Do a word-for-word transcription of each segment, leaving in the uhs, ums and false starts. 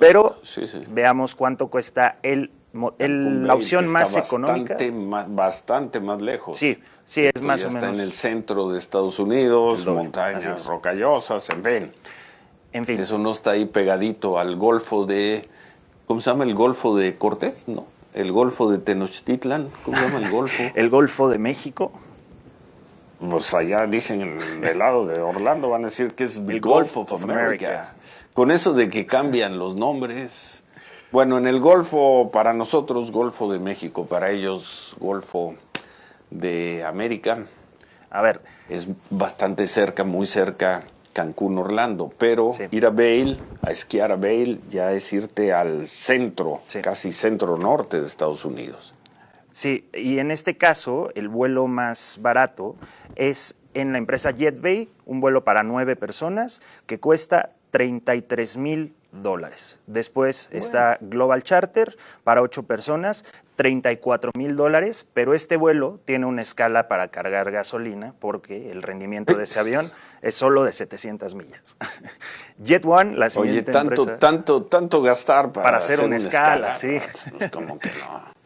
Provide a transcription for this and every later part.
Pero sí, sí. veamos cuánto cuesta el, el, la opción más económica. Más, bastante más lejos. Sí, sí, Esto es más ya o está menos. en el centro de Estados Unidos, doble, montañas rocallosas, en fin. En fin. Eso no está ahí pegadito al Golfo de... ¿Cómo se llama el Golfo de Cortés? No. El Golfo de Tenochtitlan. ¿Cómo se llama el Golfo? El Golfo de México. Pues allá dicen, del lado de Orlando, van a decir que es el Gulf Gulf of, of America. America. Con eso de que cambian los nombres. Bueno, en el Golfo, para nosotros, Golfo de México, para ellos, Golfo de América. A ver. Es bastante cerca, muy cerca, Cancún, Orlando. Pero sí. ir a Vail, a esquiar a Vail, ya es irte al centro, sí. casi centro norte de Estados Unidos. Sí, y en este caso, el vuelo más barato es en la empresa JetBay, un vuelo para nueve personas que cuesta treinta y tres mil dólares. Después bueno. está Global Charter para ocho personas, treinta y cuatro mil dólares, pero este vuelo tiene una escala para cargar gasolina porque el rendimiento de ese avión es solo de setecientas millas. Jet One, la siguiente Oye, tanto, empresa, tanto, tanto gastar para, para hacer, hacer una, una escala, escala, sí. Pues, como que no.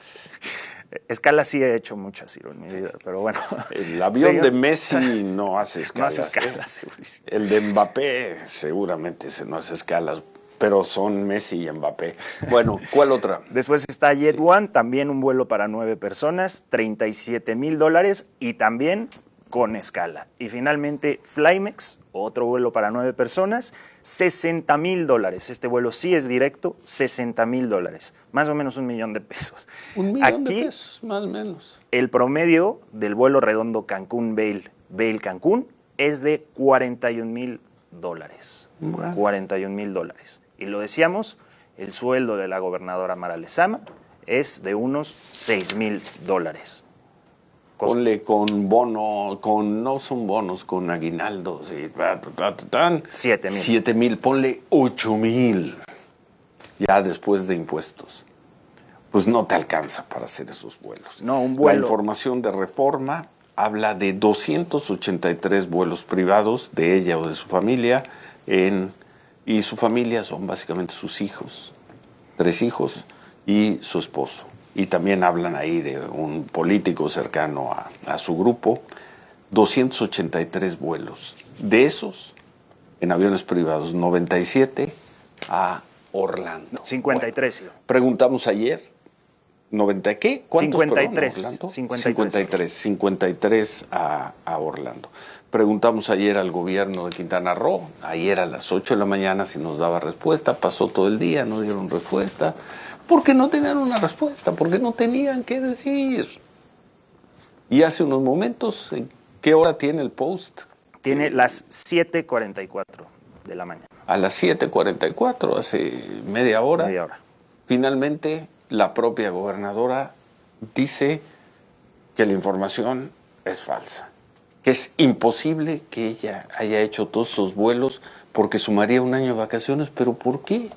Escala sí he hecho muchas, Ciro, en mi vida, pero bueno. El avión sí, de Messi no hace escalas. No hace escalas, ¿eh? segurísimo. El de Mbappé seguramente se no hace escalas, pero son Messi y Mbappé. Bueno, ¿cuál otra? Después está Jet sí. One, también un vuelo para nueve personas, treinta y siete mil dólares y también con escala. Y finalmente Flymex, otro vuelo para nueve personas, sesenta mil dólares. Este vuelo sí es directo, sesenta mil dólares. Más o menos un millón de pesos. Un millón Aquí, de pesos, más o menos. El promedio del vuelo redondo Cancún-Vail, Vail-Cancún, es de cuarenta y un mil dólares. Bueno. cuarenta y un mil dólares. Y lo decíamos, el sueldo de la gobernadora Mara Lezama es de unos seis mil dólares. Ponle con bono, con no son bonos, con aguinaldos y tan, siete mil. Siete mil, ponle ocho mil. Ya después de impuestos. Pues no te alcanza para hacer esos vuelos. No, un vuelo. La información de Reforma habla de doscientos ochenta y tres vuelos privados de ella o de su familia en, y su familia son básicamente sus hijos, tres hijos y su esposo. Y también hablan ahí de un político cercano a, a su grupo, doscientos ochenta y tres vuelos. De esos, en aviones privados, noventa y siete a Orlando. cincuenta y tres. Bueno, preguntamos ayer, ¿noventa qué? ¿Cuántos, cincuenta y tres. Perdón, Orlando? cincuenta y tres. cincuenta y tres, cincuenta y tres a, a Orlando. Preguntamos ayer al gobierno de Quintana Roo, ayer a las ocho de la mañana si nos daba respuesta, pasó todo el día, no dieron respuesta. Porque no tenían una respuesta, porque no tenían qué decir. Y hace unos momentos, ¿en qué hora tiene el post? Tiene las siete cuarenta y cuatro de la mañana. A las siete cuarenta y cuatro, hace media hora. Media hora. Finalmente, la propia gobernadora dice que la información es falsa. Que es imposible que ella haya hecho todos esos vuelos porque sumaría un año de vacaciones. ¿Pero por qué?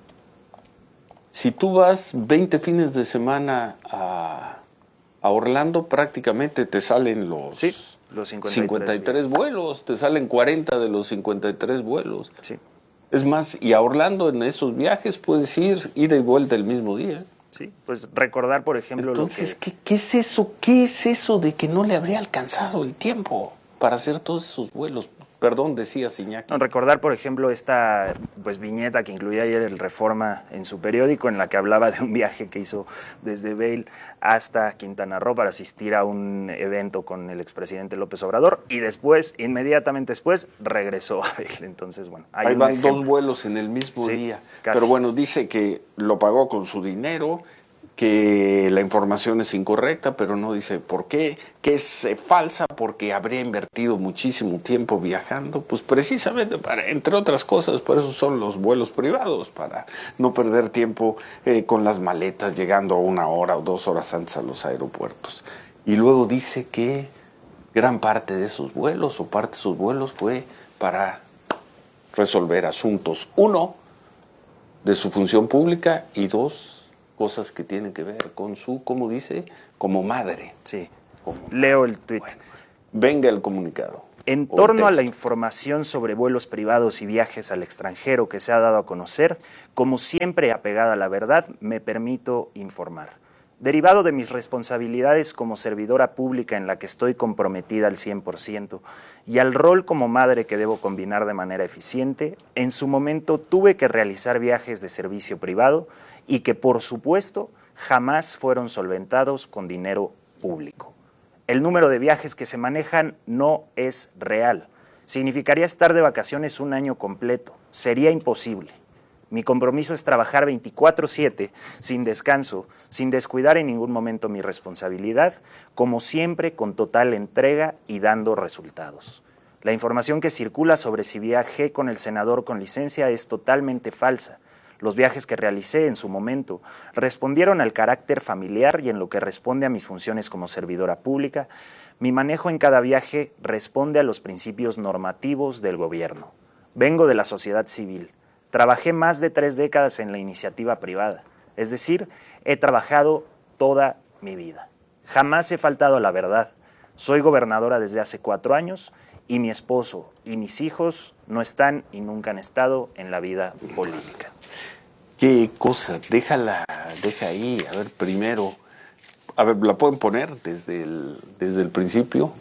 Si tú vas veinte fines de semana a, a Orlando, prácticamente te salen los, sí, los cincuenta y tres, cincuenta y tres vuelos, te salen cuarenta de los cincuenta y tres vuelos. Sí. Es más, y a Orlando en esos viajes puedes ir ida y vuelta el mismo día. Sí, pues recordar, por ejemplo, Entonces, lo que... ¿qué, ¿qué es eso? ¿Qué es eso de que no le habría alcanzado el tiempo para hacer todos esos vuelos? Perdón, decía Iñaki. No, recordar, por ejemplo, esta pues viñeta que incluía ayer el Reforma en su periódico, en la que hablaba de un viaje que hizo desde Vail hasta Quintana Roo para asistir a un evento con el expresidente López Obrador, y después, inmediatamente después, regresó a Vail. Entonces, bueno, hay Ahí un van ejemplo. Dos vuelos en el mismo sí, día. Casi. Pero bueno, dice que lo pagó con su dinero, que la información es incorrecta, pero no dice por qué, que es eh, falsa porque habría invertido muchísimo tiempo viajando, pues precisamente para, entre otras cosas, por eso son los vuelos privados, para no perder tiempo eh, con las maletas llegando una hora o dos horas antes a los aeropuertos. Y luego dice que gran parte de esos vuelos o parte de esos vuelos fue para resolver asuntos, uno, de su función pública y dos, cosas que tienen que ver con su, ¿cómo dice? Como madre. Sí, como leo el tuit. Bueno, venga el comunicado. En torno a la información sobre vuelos privados y viajes al extranjero que se ha dado a conocer, como siempre apegada a la verdad, me permito informar. Derivado de mis responsabilidades como servidora pública en la que estoy comprometida al cien por ciento y al rol como madre que debo combinar de manera eficiente, en su momento tuve que realizar viajes de servicio privado y que, por supuesto, jamás fueron solventados con dinero público. El número de viajes que se manejan no es real. Significaría estar de vacaciones un año completo. Sería imposible. Mi compromiso es trabajar veinticuatro siete, sin descanso, sin descuidar en ningún momento mi responsabilidad, como siempre con total entrega y dando resultados. La información que circula sobre si viajé con el senador con licencia es totalmente falsa. Los viajes que realicé en su momento respondieron al carácter familiar y en lo que responde a mis funciones como servidora pública, mi manejo en cada viaje responde a los principios normativos del gobierno. Vengo de la sociedad civil. Trabajé más de tres décadas en la iniciativa privada, es decir, he trabajado toda mi vida. Jamás he faltado a la verdad. Soy gobernadora desde hace cuatro años y mi esposo y mis hijos no están y nunca han estado en la vida política. ¿Qué cosa? Déjala, deja ahí. A ver, primero, a ver, ¿la pueden poner desde el, desde el principio?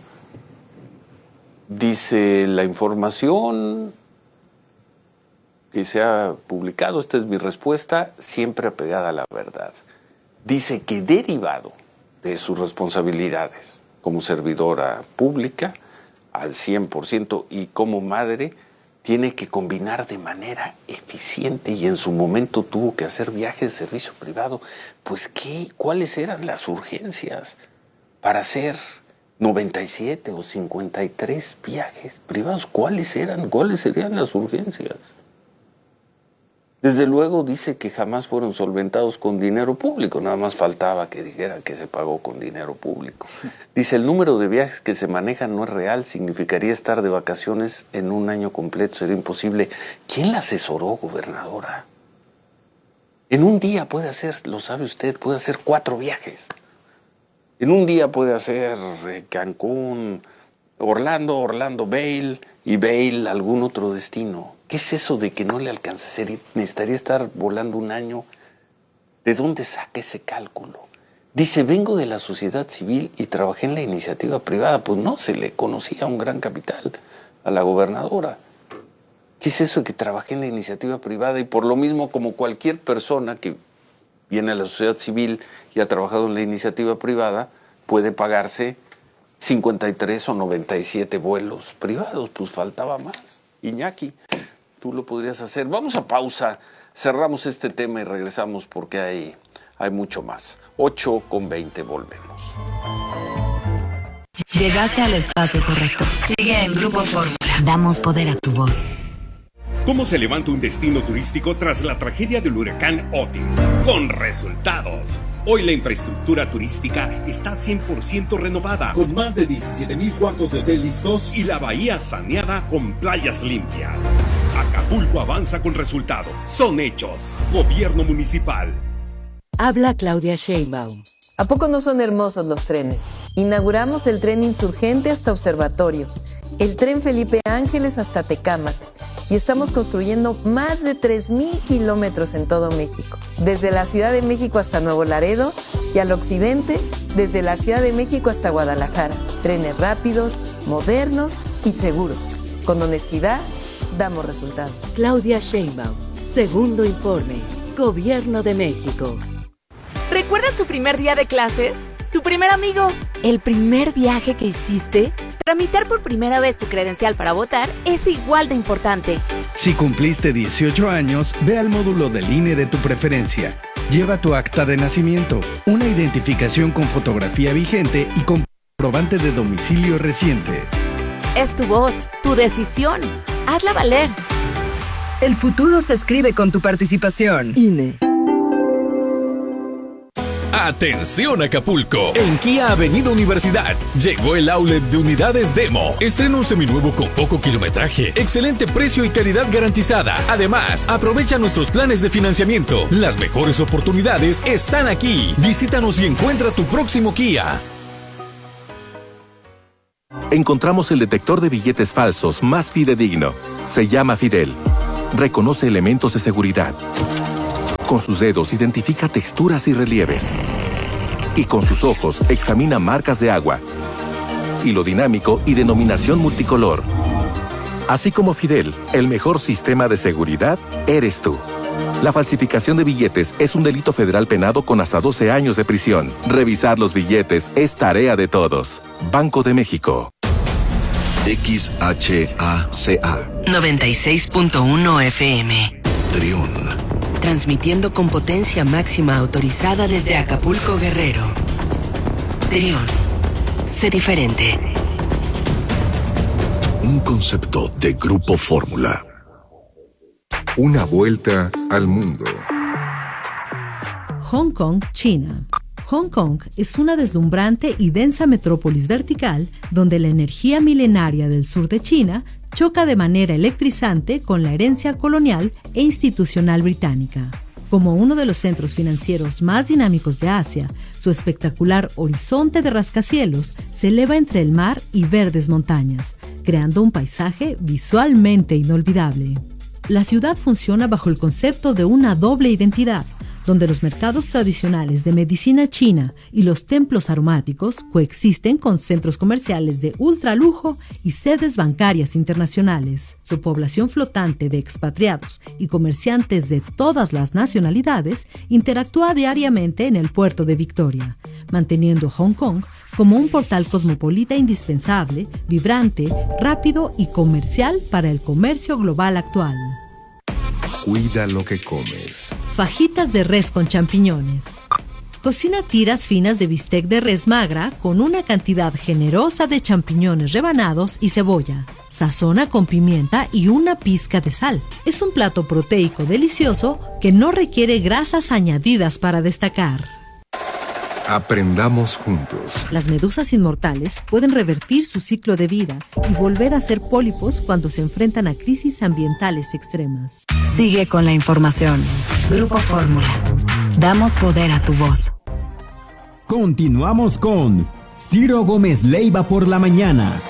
Dice la información que se ha publicado, esta es mi respuesta, siempre apegada a la verdad. Dice que derivado de sus responsabilidades como servidora pública al cien por ciento y como madre, tiene que combinar de manera eficiente y en su momento tuvo que hacer viajes de servicio privado. Pues, ¿qué? ¿Cuáles eran las urgencias para hacer noventa y siete o cincuenta y tres viajes privados? ¿Cuáles eran? ¿Cuáles serían las urgencias? Desde luego dice que jamás fueron solventados con dinero público, nada más faltaba que dijera que se pagó con dinero público. Dice, el número de viajes que se manejan no es real, significaría estar de vacaciones en un año completo, sería imposible. ¿Quién la asesoró, gobernadora? En un día puede hacer, lo sabe usted, puede hacer cuatro viajes. En un día puede hacer Cancún, Orlando, Orlando, Vail y Vail, algún otro destino. ¿Qué es eso de que no le alcanza a ser? Necesitaría estar volando un año. ¿De dónde saca ese cálculo? Dice, vengo de la sociedad civil y trabajé en la iniciativa privada. Pues no, se le conocía un gran capital a la gobernadora. ¿Qué es eso de que trabajé en la iniciativa privada? Y por lo mismo, como cualquier persona que viene a la sociedad civil y ha trabajado en la iniciativa privada, puede pagarse cincuenta y tres o noventa y siete vuelos privados. Pues faltaba más. Iñaki, tú lo podrías hacer. Vamos a pausa, cerramos este tema y regresamos porque hay, hay mucho más. ocho con veinte, volvemos. Llegaste al espacio correcto. Sigue en Grupo Fórmula. Damos poder a tu voz. ¿Cómo se levanta un destino turístico tras la tragedia del huracán Otis? Con resultados. Hoy la infraestructura turística está cien por ciento renovada, con más de diecisiete mil cuartos de hotel listos y la bahía saneada con playas limpias. Acapulco avanza con resultados. Son hechos. Gobierno municipal. Habla Claudia Sheinbaum. ¿A poco no son hermosos los trenes? Inauguramos el tren Insurgente hasta Observatorio, el tren Felipe Ángeles hasta Tecámac, y estamos construyendo más de tres mil kilómetros en todo México, desde la Ciudad de México hasta Nuevo Laredo y al occidente, desde la Ciudad de México hasta Guadalajara. Trenes rápidos, modernos y seguros. Con honestidad, damos resultados. Claudia Sheinbaum, segundo informe, Gobierno de México. ¿Recuerdas tu primer día de clases? ¿Tu primer amigo? ¿El primer viaje que hiciste? Tramitar por primera vez tu credencial para votar es igual de importante. Si cumpliste dieciocho años, ve al módulo del I N E de tu preferencia. Lleva tu acta de nacimiento, una identificación con fotografía vigente y comprobante de domicilio reciente. Es tu voz, tu decisión. Hazla valer. El futuro se escribe con tu participación. I N E. ¡Atención Acapulco! En Kia Avenida Universidad llegó el outlet de unidades Demo. Estreno seminuevo con poco kilometraje, excelente precio y calidad garantizada. Además, aprovecha nuestros planes de financiamiento. Las mejores oportunidades están aquí. Visítanos y encuentra tu próximo Kia. encontramos el detector de billetes falsos más fidedigno. Se llama Fidel. Reconoce elementos de seguridad. Con sus dedos identifica texturas y relieves. Y con sus ojos examina marcas de agua, hilo dinámico y denominación multicolor. Así como Fidel, el mejor sistema de seguridad eres tú. La falsificación de billetes es un delito federal penado con hasta doce años de prisión. Revisar los billetes es tarea de todos. Banco de México. X H A C A noventa y seis punto uno F M. Trión. Transmitiendo con potencia máxima autorizada desde Acapulco, Guerrero. Trión. Sé diferente. Un concepto de Grupo Fórmula. Una vuelta al mundo. Hong Kong, China. Hong Kong es una deslumbrante y densa metrópolis vertical donde la energía milenaria del sur de China choca de manera electrizante con la herencia colonial e institucional británica. Como uno de los centros financieros más dinámicos de Asia, su espectacular horizonte de rascacielos se eleva entre el mar y verdes montañas, creando un paisaje visualmente inolvidable. La ciudad funciona bajo el concepto de una doble identidad, donde los mercados tradicionales de medicina china y los templos aromáticos coexisten con centros comerciales de ultralujo y sedes bancarias internacionales. Su población flotante de expatriados y comerciantes de todas las nacionalidades interactúa diariamente en el puerto de Victoria, manteniendo Hong Kong como un portal cosmopolita indispensable, vibrante, rápido y comercial para el comercio global actual. Cuida lo que comes. Fajitas de res con champiñones. Cocina tiras finas de bistec de res magra con una cantidad generosa de champiñones rebanados y cebolla. Sazona con pimienta y una pizca de sal. Es un plato proteico delicioso que no requiere grasas añadidas para destacar. Aprendamos juntos. Las medusas inmortales pueden revertir su ciclo de vida y volver a ser pólipos cuando se enfrentan a crisis ambientales extremas. Sigue con la información. Grupo Fórmula. Damos poder a tu voz. Continuamos con Ciro Gómez Leiva por la mañana.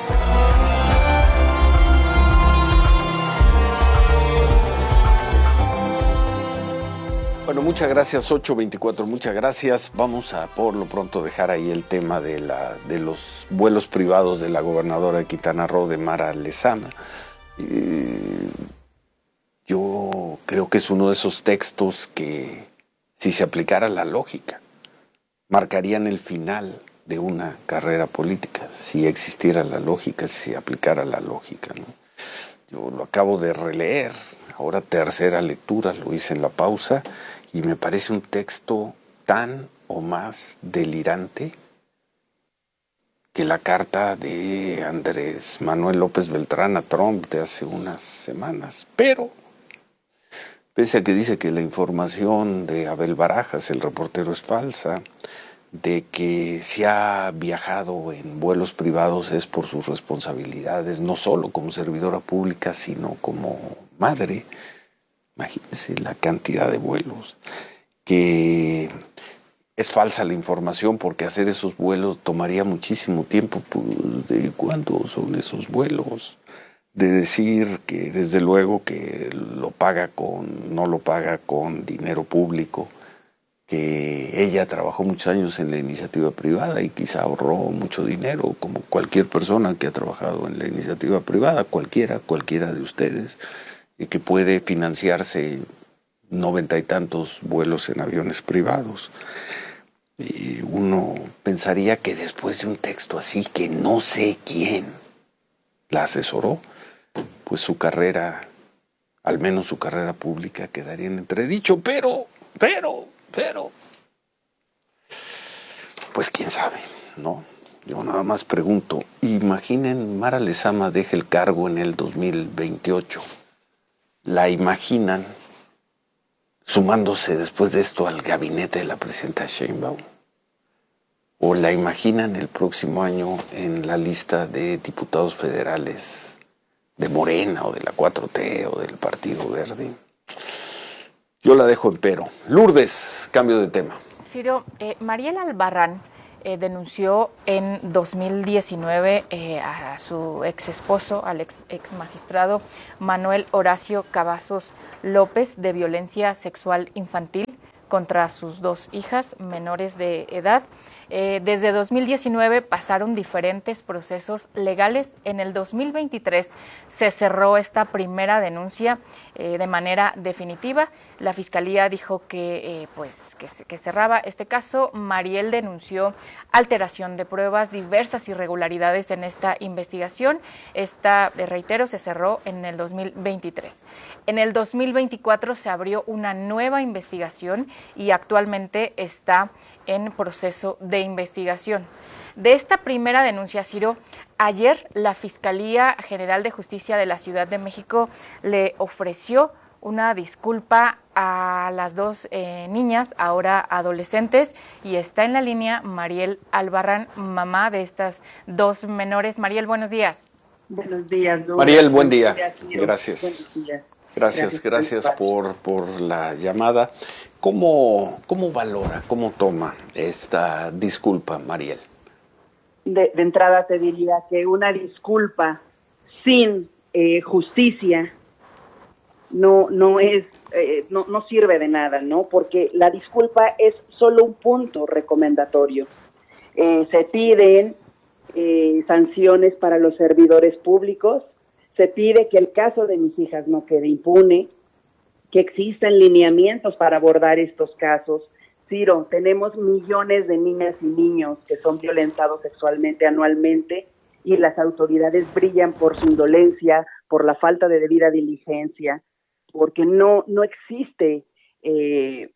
Bueno, muchas gracias, ocho veinticuatro, muchas gracias. Vamos a por lo pronto dejar ahí el tema de, la, de los vuelos privados de la gobernadora de Quintana Roo, de Mara Lezama. Eh, yo creo que es uno de esos textos que, si se aplicara la lógica, marcarían el final de una carrera política, si existiera la lógica, si se aplicara la lógica, ¿no? Yo lo acabo de releer, ahora tercera lectura, lo hice en la pausa, y me parece un texto tan o más delirante que la carta de Andrés Manuel López Beltrán a Trump de hace unas semanas. Pero, pese a que dice que la información de Abel Barajas, el reportero, es falsa, de que si ha viajado en vuelos privados es por sus responsabilidades, no solo como servidora pública, sino como madre. Imagínense la cantidad de vuelos, que es falsa la información porque hacer esos vuelos tomaría muchísimo tiempo. Pues, ¿de cuánto son esos vuelos? De decir que desde luego que lo paga con, no lo paga con dinero público, que ella trabajó muchos años en la iniciativa privada y quizá ahorró mucho dinero, como cualquier persona que ha trabajado en la iniciativa privada, cualquiera, cualquiera de ustedes, y que puede financiarse noventa y tantos vuelos en aviones privados. Y uno pensaría que después de un texto así, que no sé quién la asesoró, pues su carrera, al menos su carrera pública, quedaría en entredicho, pero, pero, pero, pues quién sabe, ¿no? Yo nada más pregunto, imaginen, Mara Lezama deja el cargo en el dos mil veintiocho. ¿La imaginan sumándose después de esto al gabinete de la presidenta Sheinbaum? ¿O la imaginan el próximo año en la lista de diputados federales de Morena o de la cuatro T o del Partido Verde? Yo la dejo en pero. Lourdes, cambio de tema. Ciro, eh, Mariela Albarrán eh, denunció en dos mil diecinueve eh, a su ex esposo, al ex, ex magistrado Manuel Horacio Cavazos López, de violencia sexual infantil contra sus dos hijas menores de edad. Eh, desde dos mil diecinueve pasaron diferentes procesos legales. En el dos mil veintitrés se cerró esta primera denuncia eh, de manera definitiva. La Fiscalía dijo que, eh, pues, que, que cerraba este caso. Mariel denunció alteración de pruebas, diversas irregularidades en esta investigación. Esta, le reitero, se cerró en el dos mil veintitrés. En el dos mil veinticuatro se abrió una nueva investigación y actualmente está en proceso de investigación. De esta primera denuncia, Ciro, ayer la Fiscalía General de Justicia de la Ciudad de México le ofreció una disculpa a las dos eh, niñas, ahora adolescentes, y está en la línea Mariel Albarrán, mamá de estas dos menores. Mariel, buenos días. Buenos días. ¿no? Mariel, buen día. Días, Gracias. Buenos días. Gracias, gracias, gracias por, por la llamada. ¿Cómo, ¿Cómo valora, cómo toma esta disculpa, Mariel? De, de entrada te diría que una disculpa sin eh, justicia no no es eh, no, no sirve de nada, ¿no? Porque la disculpa es solo un punto recomendatorio. Eh, se piden eh, sanciones para los servidores públicos, se pide que el caso de mis hijas no quede impune, que existan lineamientos para abordar estos casos. Ciro, tenemos millones de niñas y niños que son violentados sexualmente anualmente y las autoridades brillan por su indolencia, por la falta de debida diligencia, porque no, no existe eh,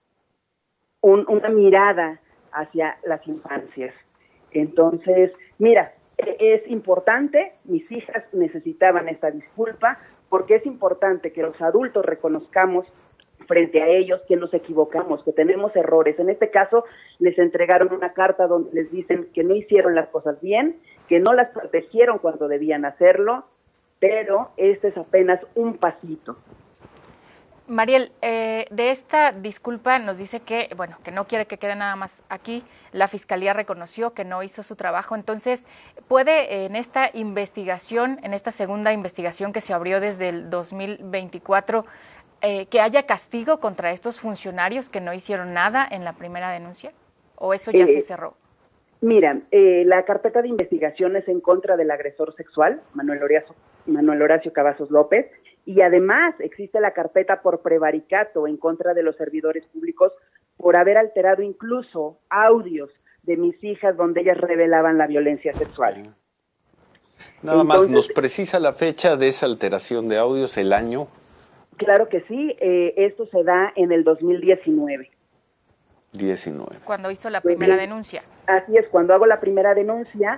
un, una mirada hacia las infancias. Entonces, mira, es importante, mis hijas necesitaban esta disculpa, porque es importante que los adultos reconozcamos frente a ellos que nos equivocamos, que tenemos errores. En este caso, les entregaron una carta donde les dicen que no hicieron las cosas bien, que no las protegieron cuando debían hacerlo, pero este es apenas un pasito. Mariel, eh, de esta disculpa nos dice que, bueno, que no quiere que quede nada más aquí. La Fiscalía reconoció que no hizo su trabajo. Entonces, ¿puede en esta investigación, en esta segunda investigación que se abrió desde el dos mil veinticuatro, eh, que haya castigo contra estos funcionarios que no hicieron nada en la primera denuncia? ¿O eso ya eh, se cerró? Mira, eh, la carpeta de investigación es en contra del agresor sexual, Manuel Horacio, Manuel Horacio Cavazos López, y además existe la carpeta por prevaricato en contra de los servidores públicos por haber alterado incluso audios de mis hijas donde ellas revelaban la violencia sexual. Nada Entonces, más, ¿nos precisa la fecha de esa alteración de audios, el año? Claro que sí, eh, esto se da en el dos mil diecinueve. diecinueve. Cuando hizo la primera pues, denuncia. Así es, cuando hago la primera denuncia.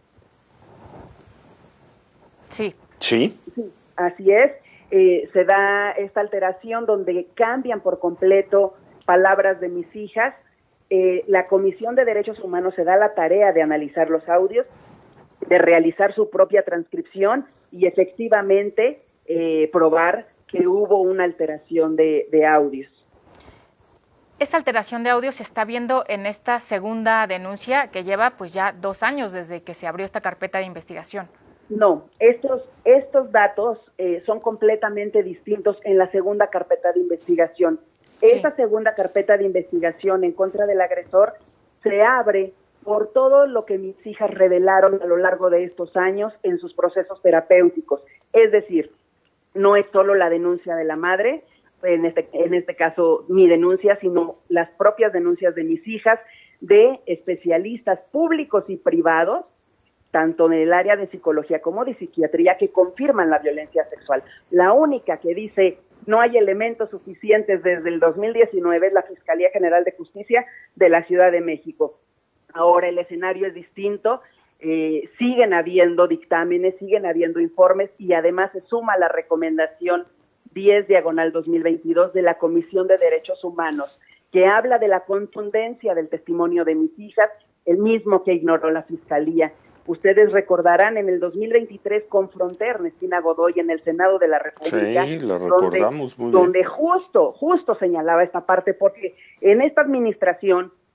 Sí. Sí. Sí, así es. Eh, se da esta alteración donde cambian por completo palabras de mis hijas. Eh, la Comisión de Derechos Humanos se da la tarea de analizar los audios, de realizar su propia transcripción y efectivamente eh, probar que hubo una alteración de, de audios. Esa alteración de audio se está viendo en esta segunda denuncia que lleva pues ya dos años desde que se abrió esta carpeta de investigación. No, estos, estos datos eh, son completamente distintos en la segunda carpeta de investigación. Sí. Esta segunda carpeta de investigación en contra del agresor se abre por todo lo que mis hijas revelaron a lo largo de estos años en sus procesos terapéuticos. Es decir, no es solo la denuncia de la madre, en este, en este caso mi denuncia, sino las propias denuncias de mis hijas, de especialistas públicos y privados, tanto en el área de psicología como de psiquiatría, que confirman la violencia sexual. La única que dice no hay elementos suficientes desde el dos mil diecinueve es la Fiscalía General de Justicia de la Ciudad de México. Ahora el escenario es distinto, eh, siguen habiendo dictámenes, siguen habiendo informes y además se suma la recomendación diez diagonal dos mil veintidós de la Comisión de Derechos Humanos, que habla de la contundencia del testimonio de mis hijas, el mismo que ignoró la Fiscalía. Ustedes recordarán, en el dos mil veintitrés confronté a Ernestina Godoy en el Senado de la República. Sí, lo recordamos donde, muy bien. Donde justo, justo señalaba esta parte, porque en esta administración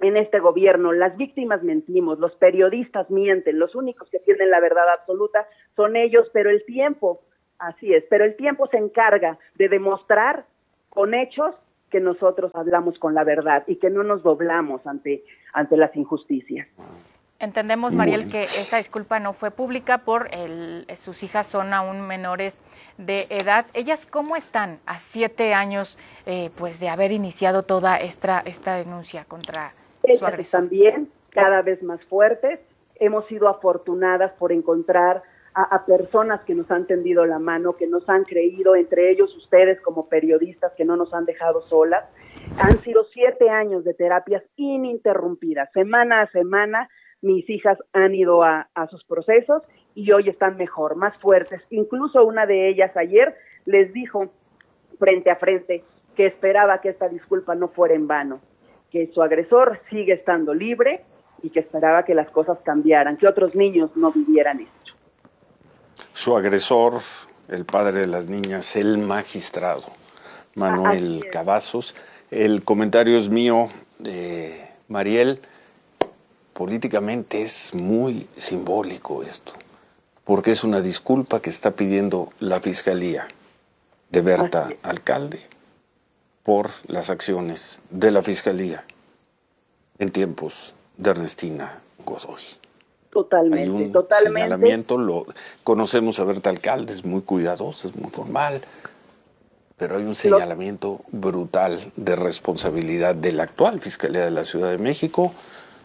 en este gobierno. Las víctimas mentimos, los periodistas mienten, los únicos que tienen la verdad absoluta son ellos, pero el tiempo, así es, pero el tiempo se encarga de demostrar con hechos que nosotros hablamos con la verdad y que no nos doblamos ante, ante las injusticias. Entendemos, Mariel, que esta disculpa no fue pública por el, sus hijas son aún menores de edad. ¿Ellas cómo están a siete años eh, pues de haber iniciado toda esta, esta denuncia contra Ellas su agresor? También cada vez más fuertes. Hemos sido afortunadas por encontrar a, a personas que nos han tendido la mano, que nos han creído, entre ellos ustedes como periodistas que no nos han dejado solas. Han sido siete años de terapias ininterrumpidas, semana a semana. Mis hijas han ido a, a sus procesos y hoy están mejor, más fuertes. Incluso una de ellas ayer les dijo frente a frente que esperaba que esta disculpa no fuera en vano, que su agresor sigue estando libre y que esperaba que las cosas cambiaran, que otros niños no vivieran esto. Su agresor, el padre de las niñas, el magistrado Manuel Cavazos. El comentario es mío, eh, Mariel. Políticamente es muy simbólico esto, porque es una disculpa que está pidiendo la Fiscalía de Berta Alcalde por las acciones de la Fiscalía en tiempos de Ernestina Godoy. Totalmente, Hay un totalmente. señalamiento, lo, conocemos a Berta Alcalde, es muy cuidadosa, es muy formal, pero hay un señalamiento brutal de responsabilidad de la actual Fiscalía de la Ciudad de México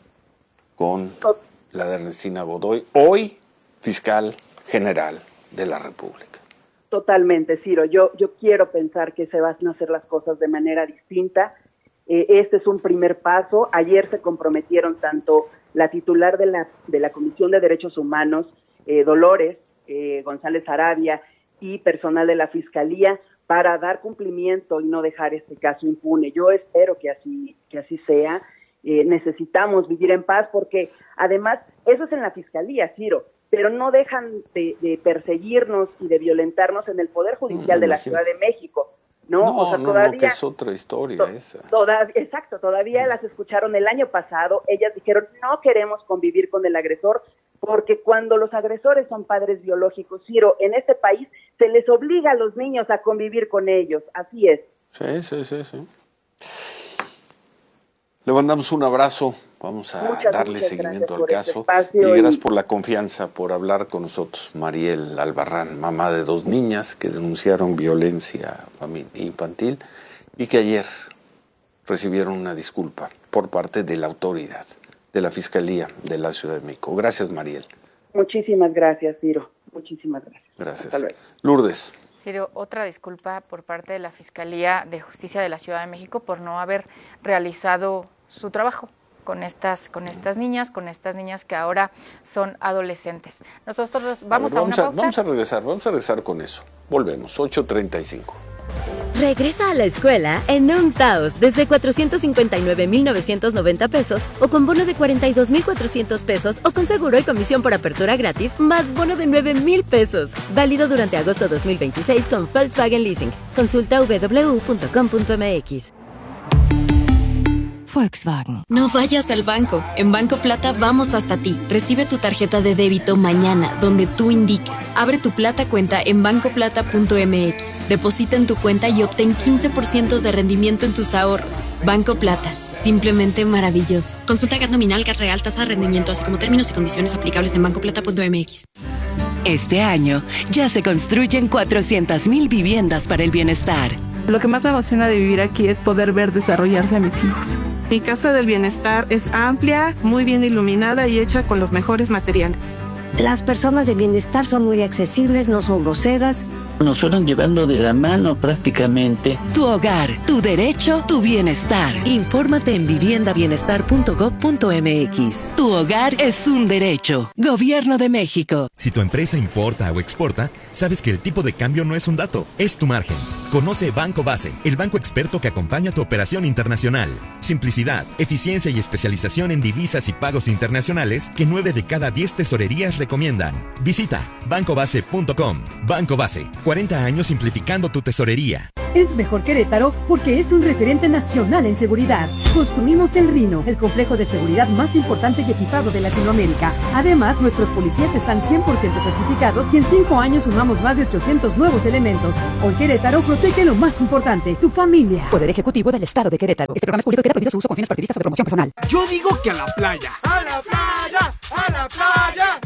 con la de Ernestina Godoy, hoy fiscal general de la República. Totalmente, Ciro. Yo, yo quiero pensar que se van a hacer las cosas de manera distinta. Eh, este es un primer paso. Ayer se comprometieron tanto la titular de la, de la Comisión de Derechos Humanos, eh, Dolores eh, González Arabia, y personal de la Fiscalía para dar cumplimiento y no dejar este caso impune. Yo espero que así, que así sea. Eh, necesitamos vivir en paz porque además eso es en la Fiscalía, Ciro, pero no dejan de, de perseguirnos y de violentarnos en el Poder Judicial no, de la imagino. Ciudad de México, ¿no? No, o sea, no, todavía, no, que es otra historia to, esa. Toda, exacto, todavía las escucharon el año pasado, ellas dijeron no queremos convivir con el agresor porque cuando los agresores son padres biológicos, Ciro, en este país se les obliga a los niños a convivir con ellos, así es. Sí, sí, sí, sí. Le mandamos un abrazo, vamos a muchas, darle muchas seguimiento al caso caso y gracias por la confianza, por hablar con nosotros. Mariel Albarrán, mamá de dos niñas que denunciaron violencia infantil y que ayer recibieron una disculpa por parte de la autoridad, de la Fiscalía de la Ciudad de México. Gracias, Mariel. Muchísimas gracias, Ciro. Muchísimas gracias. Gracias. Lourdes. Ciro, otra disculpa por parte de la Fiscalía de Justicia de la Ciudad de México por no haber realizado su trabajo con estas, con estas niñas, con estas niñas que ahora son adolescentes. Nosotros vamos a, ver, vamos a una a, pausa. Vamos a regresar, vamos a regresar con eso. Volvemos, ocho treinta y cinco. Regresa a la escuela en un Taos desde cuatrocientos cincuenta y nueve mil novecientos noventa pesos o con bono de cuarenta y dos mil cuatrocientos pesos o con seguro y comisión por apertura gratis más bono de nueve mil pesos. Válido durante agosto dos mil veintiséis con Volkswagen Leasing. Consulta w w w punto com punto m x. Volkswagen. No vayas al banco. En Banco Plata vamos hasta ti. Recibe tu tarjeta de débito mañana, donde tú indiques. Abre tu Plata cuenta en banco plata punto m x. Deposita en tu cuenta y obtén quince por ciento de rendimiento en tus ahorros. Banco Plata. Simplemente maravilloso. Consulta G A T nominal, G A T real, tasa de rendimiento, así como términos y condiciones aplicables en banco plata punto m x. Este año ya se construyen cuatrocientas mil viviendas para el bienestar. Lo que más me emociona de vivir aquí es poder ver desarrollarse a mis hijos. Mi casa del bienestar es amplia, muy bien iluminada y hecha con los mejores materiales. Las personas de bienestar son muy accesibles, no son groseras. Nos fueron llevando de la mano prácticamente. Tu hogar, tu derecho, tu bienestar. Infórmate en vivienda bienestar punto gob punto m x. Tu hogar es un derecho. Gobierno de México. Si tu empresa importa o exporta, sabes que el tipo de cambio no es un dato, es tu margen. Conoce Banco Base, el banco experto que acompaña tu operación internacional. Simplicidad, eficiencia y especialización en divisas y pagos internacionales que nueve de cada diez tesorerías recomiendan. Visita banco base punto com. Banco Base, cuarenta años simplificando tu tesorería. Es mejor Querétaro porque es un referente nacional en seguridad. Construimos el Rino, el complejo de seguridad más importante y equipado de Latinoamérica. Además, nuestros policías están cien por ciento certificados y en cinco años sumamos más de ochocientos nuevos elementos. Hoy Querétaro protege lo más importante, tu familia. Poder Ejecutivo del Estado de Querétaro. Este programa es público y queda prohibido su uso con fines partidistas o de promoción personal. Yo digo que a la playa. ¡A la playa! ¡A la playa!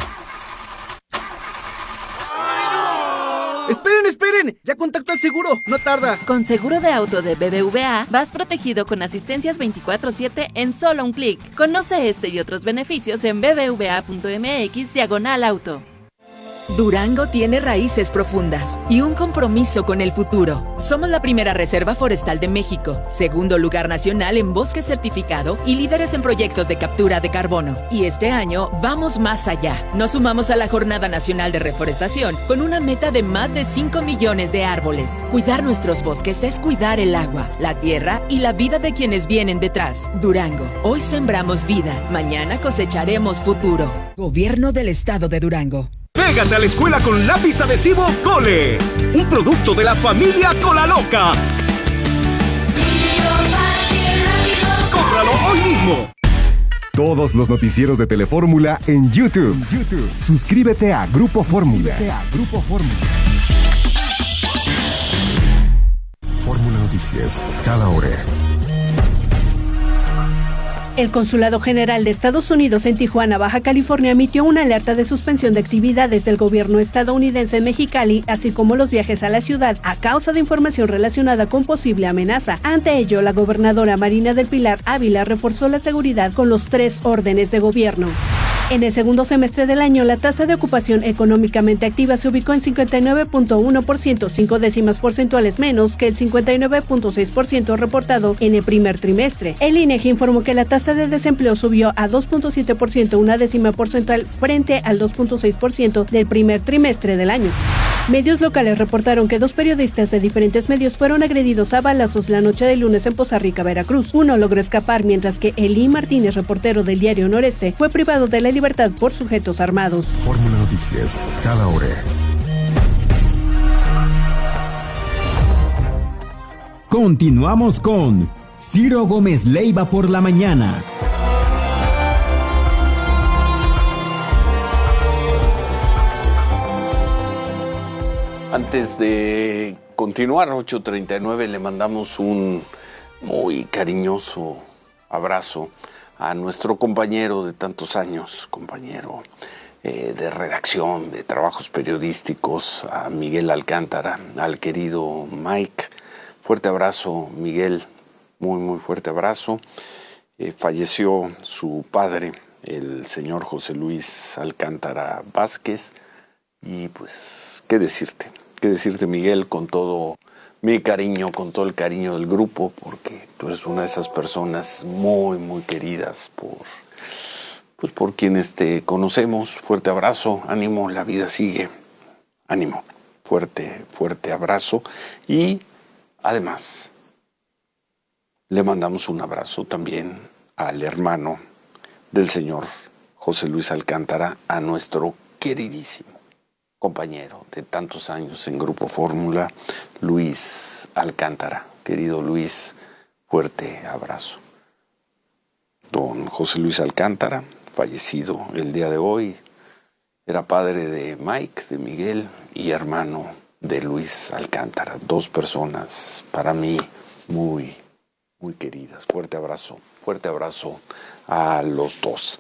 ¡Esperen, esperen! ¡Ya contacto al seguro! ¡No tarda! Con seguro de auto de B B V A, vas protegido con asistencias veinticuatro siete en solo un clic. Conoce este y otros beneficios en b b v a punto m x diagonal auto. Durango tiene raíces profundas y un compromiso con el futuro. Somos la primera reserva forestal de México, segundo lugar nacional en bosque certificado y líderes en proyectos de captura de carbono. Y este año vamos más allá. Nos sumamos a la Jornada Nacional de Reforestación con una meta de más de cinco millones de árboles. Cuidar nuestros bosques es cuidar el agua, la tierra y la vida de quienes vienen detrás. Durango, hoy sembramos vida, mañana cosecharemos futuro. Gobierno del Estado de Durango. Pégate a la escuela con lápiz adhesivo Cole, un producto de la familia Cola Loca. ¡Cómpralo hoy mismo! Todos los noticieros de Telefórmula en YouTube. YouTube. Suscríbete a Grupo Fórmula. Grupo Fórmula. Fórmula Noticias, cada hora. El Consulado General de Estados Unidos en Tijuana, Baja California, emitió una alerta de suspensión de actividades del gobierno estadounidense en Mexicali, así como los viajes a la ciudad, a causa de información relacionada con posible amenaza. Ante ello, la gobernadora Marina del Pilar Ávila reforzó la seguridad con los tres órdenes de gobierno. En el segundo semestre del año, la tasa de ocupación económicamente activa se ubicó en cincuenta y nueve punto uno por ciento, cinco décimas porcentuales menos que el cincuenta y nueve punto seis por ciento reportado en el primer trimestre. El INEGI informó que la tasa de desempleo subió a dos punto siete por ciento, una décima porcentual frente al dos punto seis por ciento del primer trimestre del año. Medios locales reportaron que dos periodistas de diferentes medios fueron agredidos a balazos la noche del lunes en Poza Rica, Veracruz. Uno logró escapar, mientras que Elí Martínez, reportero del diario Noreste, fue privado de la libertad por sujetos armados. Fórmula Noticias, cada hora. Continuamos con Ciro Gómez Leiva por la mañana. Antes de continuar, ocho treinta y nueve, le mandamos un muy cariñoso abrazo a nuestro compañero de tantos años, compañero eh, de redacción, de trabajos periodísticos, a Miguel Alcántara, al querido Mike. Fuerte abrazo, Miguel, muy, muy fuerte abrazo. Eh, falleció su padre, el señor José Luis Alcántara Vázquez, y pues, ¿qué decirte? ¿Qué decirte, Miguel, con todo mi cariño, con todo el cariño del grupo, porque tú eres una de esas personas muy, muy queridas por, pues por quienes te conocemos. Fuerte abrazo, ánimo, la vida sigue, ánimo, fuerte, fuerte abrazo. Y además, le mandamos un abrazo también al hermano del señor José Luis Alcántara, a nuestro queridísimo compañero de tantos años en Grupo Fórmula, Luis Alcántara. Querido Luis, fuerte abrazo. Don José Luis Alcántara, fallecido el día de hoy, era padre de Mike, de Miguel, y hermano de Luis Alcántara. Dos personas para mí muy, muy queridas. Fuerte abrazo, fuerte abrazo a los dos.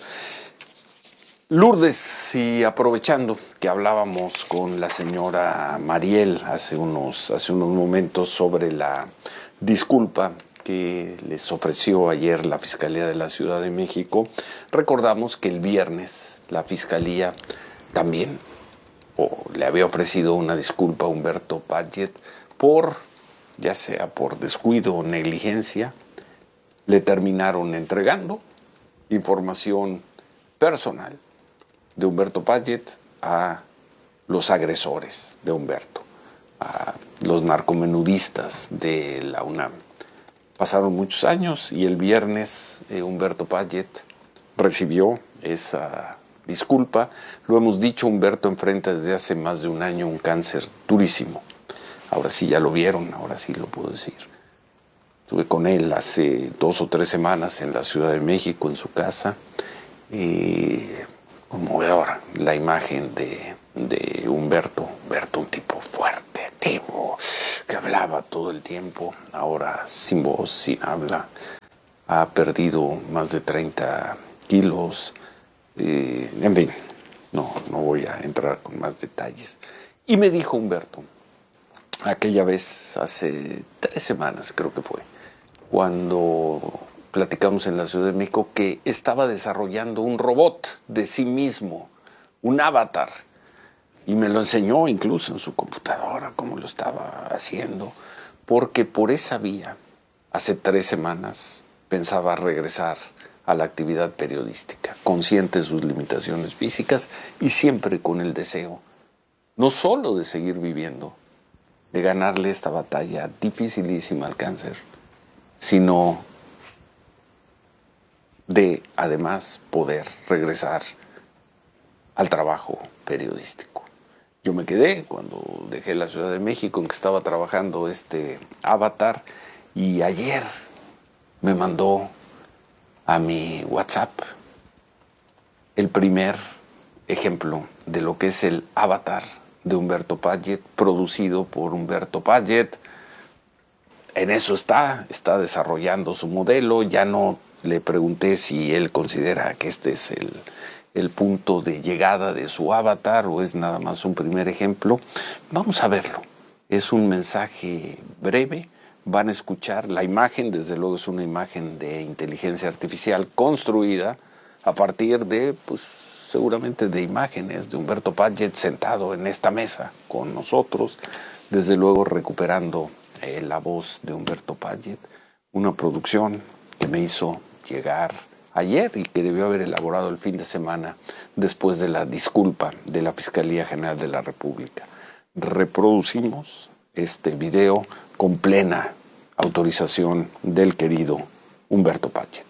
Lourdes, y aprovechando que hablábamos con la señora Mariel hace unos, hace unos momentos sobre la disculpa que les ofreció ayer la Fiscalía de la Ciudad de México, recordamos que el viernes la Fiscalía también o le había ofrecido una disculpa a Humberto Padgett por, ya sea por descuido o negligencia, le terminaron entregando información personal de Humberto Padgett a los agresores de Humberto, a los narcomenudistas de la UNAM. Pasaron muchos años y el viernes eh, Humberto Padgett recibió esa disculpa. Lo hemos dicho, Humberto enfrenta desde hace más de un año un cáncer durísimo. ahora sí ya lo vieron, ahora sí lo puedo decir. Estuve con él hace dos o tres semanas en la Ciudad de México, en su casa, y conmovedora la imagen de, de Humberto, Humberto, un tipo fuerte, activo, que hablaba todo el tiempo, ahora sin voz, sin habla, ha perdido más de treinta kilos, eh, en fin, no, no voy a entrar con más detalles. Y me dijo Humberto, aquella vez, hace tres semanas creo que fue, cuando platicamos en la Ciudad de México, que estaba desarrollando un robot de sí mismo, un avatar, y me lo enseñó incluso en su computadora, cómo lo estaba haciendo, porque por esa vía, hace tres semanas, pensaba regresar a la actividad periodística, consciente de sus limitaciones físicas y siempre con el deseo, no solo de seguir viviendo, de ganarle esta batalla dificilísima al cáncer, sino de, además, poder regresar al trabajo periodístico. Yo me quedé cuando dejé la Ciudad de México, en que estaba trabajando este avatar, y ayer me mandó a mi WhatsApp el primer ejemplo de lo que es el avatar de Humberto Payet, producido por Humberto Payet. En eso está, está desarrollando su modelo. Ya no le pregunté si él considera que este es el, el punto de llegada de su avatar o es nada más un primer ejemplo. Vamos a verlo. Es un mensaje breve. Van a escuchar la imagen, desde luego es una imagen de inteligencia artificial construida a partir de, pues seguramente de imágenes de Humberto Payet sentado en esta mesa con nosotros, desde luego recuperando eh, la voz de Humberto Payet, una producción que me hizo llegar ayer y que debió haber elaborado el fin de semana después de la disculpa de la Fiscalía General de la República. Reproducimos este video con plena autorización del querido Humberto Payet.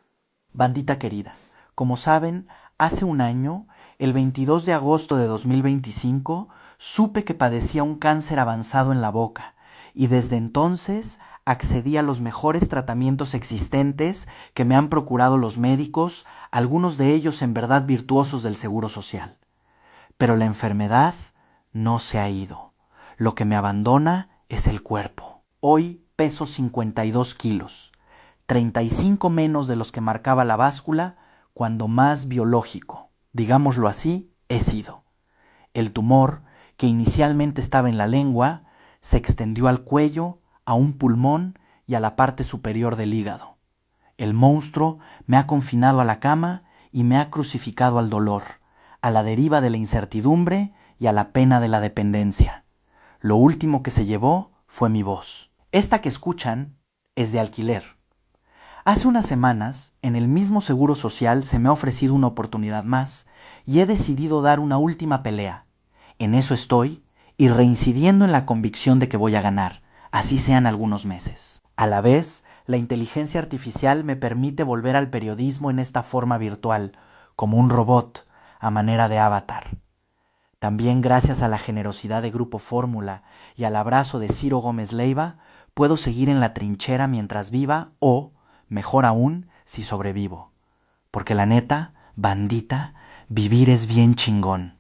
Bandita querida, como saben, hace un año, el veintidós de agosto de dos mil veinticinco, supe que padecía un cáncer avanzado en la boca y desde entonces accedí a los mejores tratamientos existentes que me han procurado los médicos, algunos de ellos en verdad virtuosos del Seguro Social. Pero la enfermedad no se ha ido. Lo que me abandona es el cuerpo. Hoy peso cincuenta y dos kilos, treinta y cinco menos de los que marcaba la báscula cuando más biológico, digámoslo así, he sido. El tumor, que inicialmente estaba en la lengua, se extendió al cuello, a un pulmón y a la parte superior del hígado. El monstruo me ha confinado a la cama y me ha crucificado al dolor, a la deriva de la incertidumbre y a la pena de la dependencia. Lo último que se llevó fue mi voz. Esta que escuchan es de alquiler. Hace unas semanas, en el mismo Seguro Social se me ha ofrecido una oportunidad más y he decidido dar una última pelea. En eso estoy y reincidiendo en la convicción de que voy a ganar, así sean algunos meses. A la vez, la inteligencia artificial me permite volver al periodismo en esta forma virtual, como un robot, a manera de avatar. También gracias a la generosidad de Grupo Fórmula y al abrazo de Ciro Gómez Leiva, puedo seguir en la trinchera mientras viva o, mejor aún, si sobrevivo. Porque la neta, bandita, vivir es bien chingón.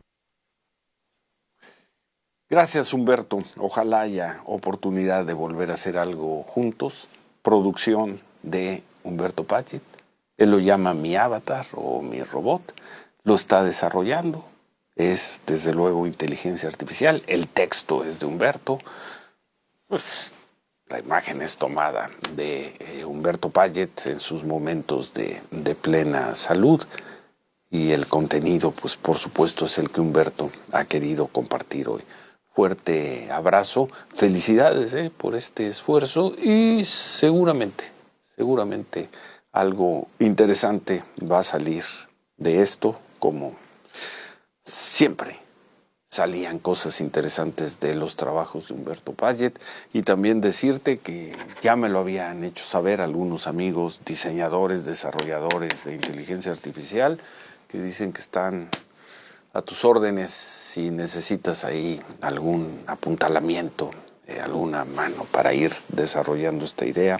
Gracias, Humberto. Ojalá haya oportunidad de volver a hacer algo juntos. Producción de Humberto Payet. Él lo llama mi avatar o mi robot. Lo está desarrollando. Es, desde luego, inteligencia artificial. El texto es de Humberto. Pues la imagen es tomada de eh, Humberto Payet en sus momentos de, de plena salud. Y el contenido, pues por supuesto, es el que Humberto ha querido compartir hoy. Fuerte abrazo, felicidades eh, por este esfuerzo y seguramente, seguramente algo interesante va a salir de esto, como siempre salían cosas interesantes de los trabajos de Humberto Payet. Y también decirte que ya me lo habían hecho saber algunos amigos diseñadores, desarrolladores de inteligencia artificial, que dicen que están a tus órdenes si necesitas ahí algún apuntalamiento alguna mano para ir desarrollando esta idea.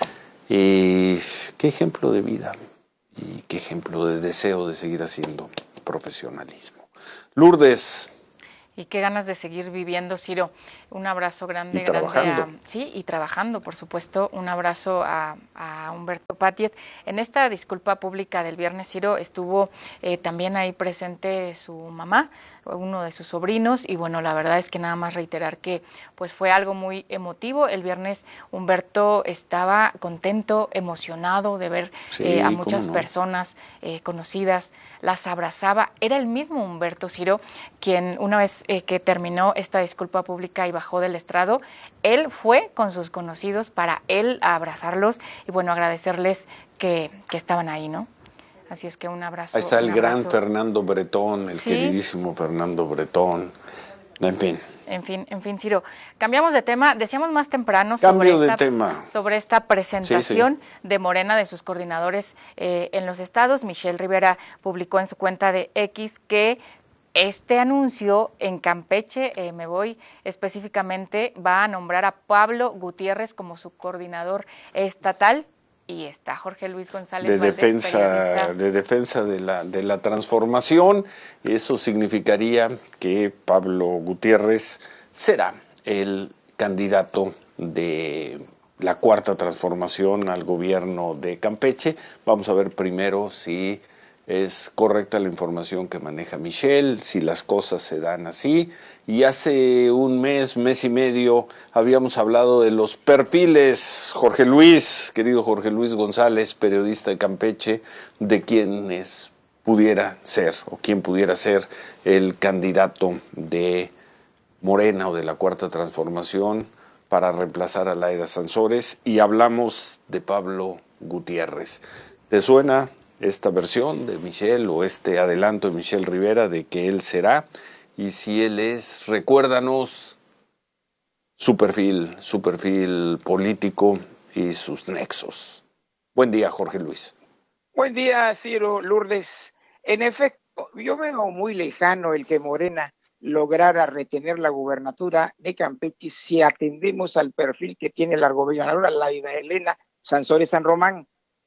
Y qué ejemplo de vida y qué ejemplo de deseo de seguir haciendo profesionalismo. Lourdes. Y qué ganas de seguir viviendo, Ciro. Un abrazo grande, y grande trabajando. a, sí, y trabajando, por supuesto. Un abrazo a, a Humberto Patiet. En esta disculpa pública del viernes, Ciro, estuvo eh, también ahí presente su mamá, uno de sus sobrinos, y bueno, la verdad es que nada más reiterar que pues fue algo muy emotivo. El viernes Humberto estaba contento, emocionado de ver Sí, eh, a muchas cómo no. personas eh, conocidas, las abrazaba. Era el mismo Humberto, Ciro, quien una vez eh, que terminó esta disculpa pública y bajó del estrado, él fue con sus conocidos para él abrazarlos y bueno, agradecerles que, que estaban ahí, ¿no? Así es que un abrazo. Ahí está el un gran abrazo. Fernando Bretón, el Sí. queridísimo Fernando Bretón. En fin. En fin, en fin, Ciro. Cambiamos de tema. Decíamos más temprano Cambio sobre de esta, tema. sobre esta presentación Sí, de Morena, de sus coordinadores eh, en los estados. Michelle Rivera publicó en su cuenta de X que este anuncio en Campeche, eh, me voy específicamente, va a nombrar a Pablo Gutiérrez como su coordinador estatal. Y está Jorge Luis González de Valdés, defensa periodista. de defensa de la de la transformación. Eso significaría que Pablo Gutiérrez será el candidato de la cuarta transformación al gobierno de Campeche. Vamos a ver primero si es correcta la información que maneja Michelle, si las cosas se dan así. Y hace un mes, mes y medio, habíamos hablado de los perfiles, Jorge Luis, querido Jorge Luis González, periodista de Campeche, de quienes pudiera ser, o quién pudiera ser el candidato de Morena o de la Cuarta Transformación para reemplazar a Laida Sansores, y hablamos de Pablo Gutiérrez. ¿Te suena esta versión de Michelle o este adelanto de Michelle Rivera de que él será? Y si él es, recuérdanos su perfil, su perfil político y sus nexos. Buen día, Jorge Luis. Buen día, Ciro, Lourdes. En efecto, yo veo muy lejano el que Morena lograra retener la gubernatura de Campeche si atendemos al perfil que tiene la gobernadora Laida Elena Sansores San Román.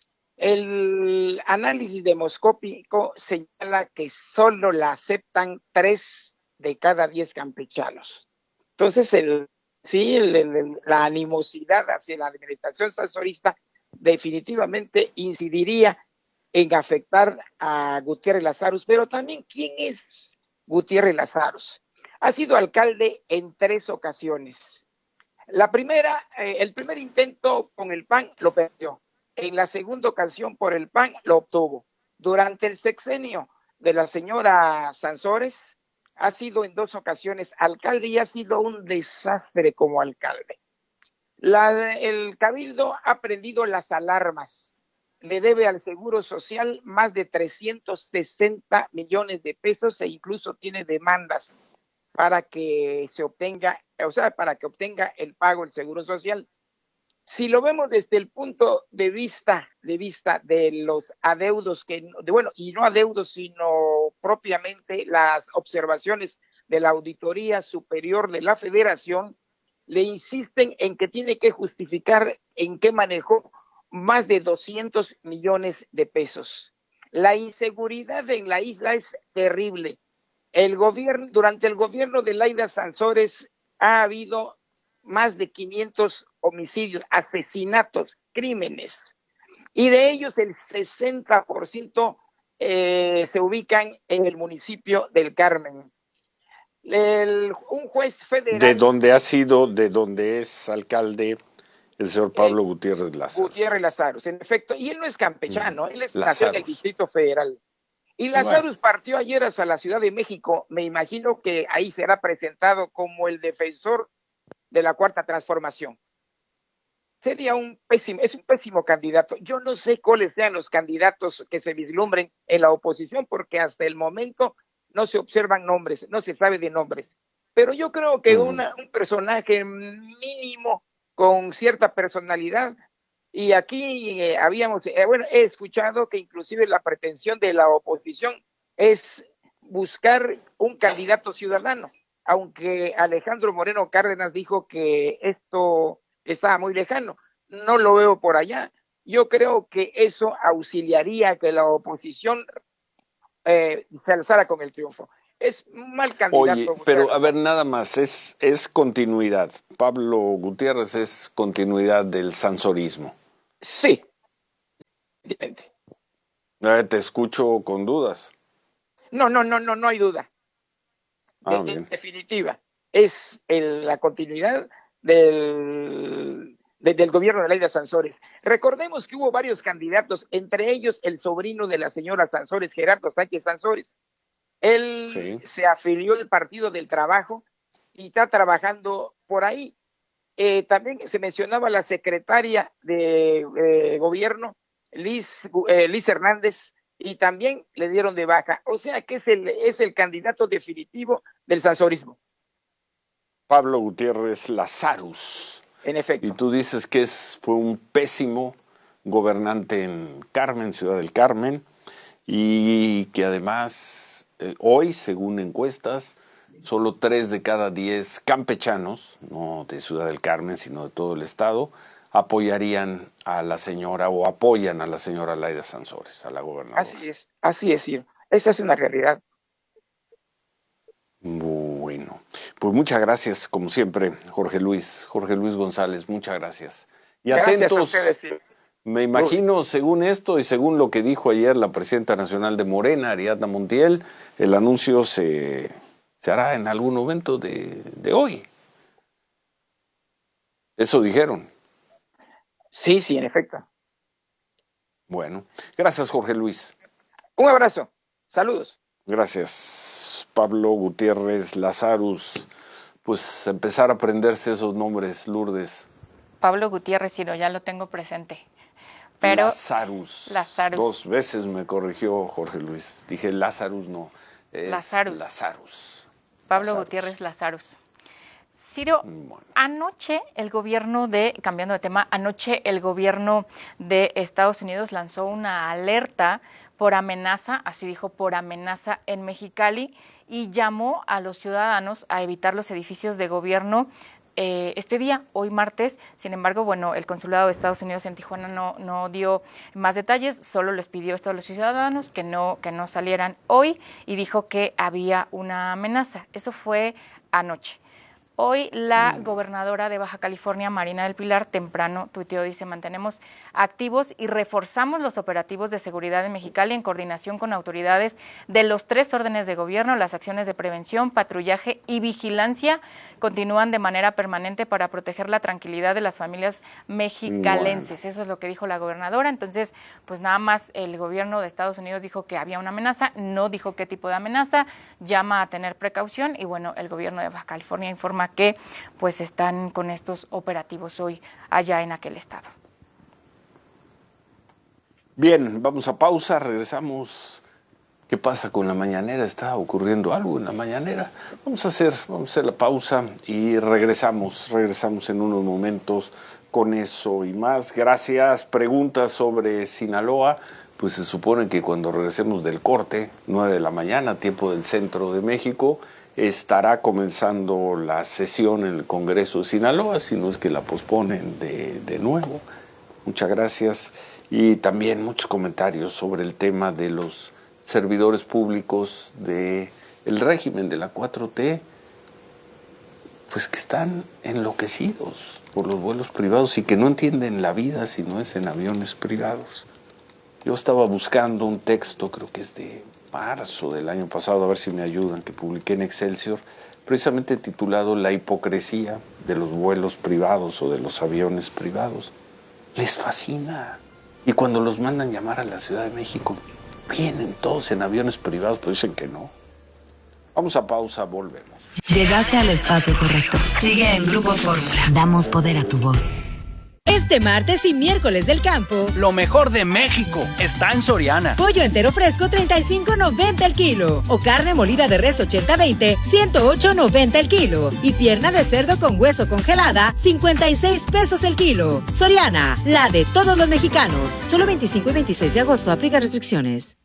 El análisis demoscópico señala que solo la aceptan tres de cada diez campechanos. Entonces, el, sí, el, el, la animosidad hacia la administración sansorista definitivamente incidiría en afectar a Gutiérrez Lazarus. Pero también, ¿quién es Gutiérrez Lazarus? Ha sido alcalde en tres ocasiones. La primera, eh, el primer intento con el P A N lo perdió. En la segunda ocasión por el P A N lo obtuvo. Durante el sexenio de la señora Sansores ha sido en dos ocasiones alcalde y ha sido un desastre como alcalde. La, el Cabildo ha prendido las alarmas. Le debe al Seguro Social más de trescientos sesenta millones de pesos e incluso tiene demandas para que se obtenga, o sea, para que obtenga el pago del Seguro Social. Si lo vemos desde el punto de vista de vista de los adeudos que de, bueno, y no adeudos, sino propiamente las observaciones de la Auditoría Superior de la Federación, le insisten en que tiene que justificar en qué manejó más de doscientos millones de pesos. La inseguridad en la isla es terrible. El gobierno, durante el gobierno de Laida Sansores ha habido más de quinientos homicidios, asesinatos, crímenes, y de ellos el sesenta por ciento eh, se ubican en el municipio del Carmen. El, un juez federal... De donde ha sido, de donde es alcalde el señor Pablo eh, Gutiérrez Lazarus. Gutiérrez Lazarus, en efecto, y él no es campechano, mm. él es nació en el Distrito Federal. Y Lazarus bueno. partió ayer hacia la Ciudad de México. Me imagino que ahí será presentado como el defensor de la Cuarta Transformación. Sería un pésimo, es un pésimo candidato. Yo no sé cuáles sean los candidatos que se vislumbren en la oposición, porque hasta el momento no se observan nombres, no se sabe de nombres. Pero yo creo que uh-huh. una, un personaje mínimo con cierta personalidad, y aquí eh, habíamos, eh, bueno, he escuchado que inclusive la pretensión de la oposición es buscar un candidato ciudadano. aunque Alejandro Moreno Cárdenas dijo que esto estaba muy lejano, no lo veo por allá. Yo creo que eso auxiliaría a que la oposición eh, se alzara con el triunfo. Es un mal candidato. Oye, pero a ver, nada más, es, es continuidad. Pablo Gutiérrez es continuidad del sansorismo. Sí. Eh, te escucho con dudas. No, no, no, no, no hay duda. Ah, de, bien. En definitiva, es el, la continuidad del, de, del gobierno de Laida Sansores. Recordemos que hubo varios candidatos, entre ellos el sobrino de la señora Sansores, Gerardo Sánchez Sansores. Él sí. se afilió al Partido del Trabajo y está trabajando por ahí. Eh, también se mencionaba la secretaria de, de gobierno, Liz, eh, Liz Hernández, y también le dieron de baja. O sea que es el, es el candidato definitivo del sansorismo. Pablo Gutiérrez Lazarus. En efecto. Y tú dices que es, fue un pésimo gobernante en Carmen, Ciudad del Carmen, y que además eh, hoy, según encuestas, solo tres de cada diez campechanos, no de Ciudad del Carmen, sino de todo el estado, apoyarían a la señora o apoyan a la señora Laida Sansores, a la gobernadora. Así es, así es, Ciro. Esa es una realidad. Bueno, pues muchas gracias, como siempre, Jorge Luis, Jorge Luis González, muchas gracias. Y gracias atentos, a ustedes, Ciro. Me imagino, según esto y según lo que dijo ayer la presidenta nacional de Morena, Ariadna Montiel, el anuncio se, se hará en algún momento de, de hoy. Eso dijeron. Sí, sí, en efecto. Bueno, gracias, Jorge Luis. Un abrazo. Saludos. Gracias, Pablo Gutiérrez Lazarus. Pues empezar a aprenderse esos nombres, Lourdes. Pablo Gutiérrez, Ciro, ya lo tengo presente. Pero Lazarus. Lazarus. Dos veces me corrigió Jorge Luis. Dije Lazarus, no. Es Lazarus. Lazarus. Pablo Lazarus. Gutiérrez Lazarus. Ciro, bueno. anoche el gobierno de, cambiando de tema, anoche el gobierno de Estados Unidos lanzó una alerta por amenaza, así dijo, por amenaza en Mexicali, y llamó a los ciudadanos a evitar los edificios de gobierno eh, este día, hoy martes. Sin embargo, bueno, el consulado de Estados Unidos en Tijuana no, no dio más detalles, solo les pidió esto a los ciudadanos que no, que no salieran hoy y dijo que había una amenaza. Eso fue anoche. Hoy la gobernadora de Baja California, Marina del Pilar, temprano tuiteó, dice, mantenemos activos y reforzamos los operativos de seguridad en Mexicali en coordinación con autoridades de los tres órdenes de gobierno. Las acciones de prevención, patrullaje y vigilancia continúan de manera permanente para proteger la tranquilidad de las familias mexicalenses. Bueno. Eso es lo que dijo la gobernadora. Entonces, pues nada más el gobierno de Estados Unidos dijo que había una amenaza, no dijo qué tipo de amenaza, llama a tener precaución y bueno, el gobierno de Baja California informa que pues están con estos operativos hoy allá en aquel estado. Bien, vamos a pausa, regresamos. ¿Qué pasa con la mañanera? ¿Está ocurriendo algo en la mañanera? Vamos a hacer, vamos a hacer la pausa y regresamos, regresamos en unos momentos con eso y más. Gracias. Preguntas sobre Sinaloa. Pues se supone que cuando regresemos del corte, nueve de la mañana, tiempo del centro de México, estará comenzando la sesión en el Congreso de Sinaloa, si no es que la posponen de, de nuevo. Muchas gracias. Y también muchos comentarios sobre el tema de los servidores públicos del régimen de la cuatro T, pues que están enloquecidos por los vuelos privados y que no entienden la vida si no es en aviones privados. Yo estaba buscando un texto, creo que es de marzo del año pasado, a ver si me ayudan, que publiqué en Excelsior, precisamente titulado La hipocresía de los vuelos privados o de los aviones privados. Les fascina. Y cuando los mandan llamar a la Ciudad de México, vienen todos en aviones privados, pero dicen que no. Vamos a pausa, volvemos. Llegaste al espacio correcto. Sigue en Grupo Fórmula. Damos poder a tu voz. Este martes y miércoles del campo, lo mejor de México está en Soriana. Pollo entero fresco treinta y cinco noventa el kilo. O carne molida de res ochenta veinte, ciento ocho noventa el kilo. Y pierna de cerdo con hueso congelada, cincuenta y seis pesos el kilo. Soriana, la de todos los mexicanos. Solo veinticinco y veintiséis de agosto, aplica restricciones.